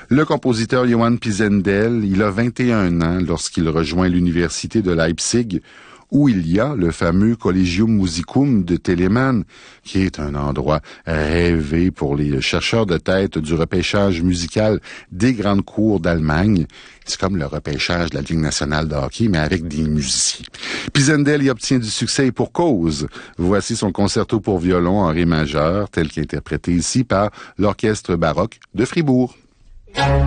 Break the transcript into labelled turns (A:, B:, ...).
A: Le compositeur Johann Pisendel, il a 21 ans lorsqu'il rejoint l'université de Leipzig, où il y a le fameux Collegium Musicum de Telemann, qui est un endroit rêvé pour les chercheurs de tête du repêchage musical des grandes cours d'Allemagne. C'est comme le repêchage de la Ligue nationale de hockey, mais avec des musiciens. Pisendel y obtient du succès et pour cause. Voici son concerto pour violon en ré majeur, tel qu'interprété ici par l'Orchestre baroque de Fribourg.